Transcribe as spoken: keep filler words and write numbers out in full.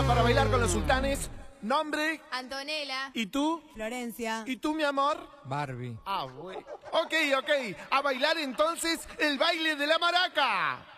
lista para bailar con los sultanes. ¿Nombre? Antonella. ¿Y tú? Florencia. ¿Y tú, mi amor? Barbie. Ah, bueno. Ok, ok. A bailar entonces el baile de la maraca.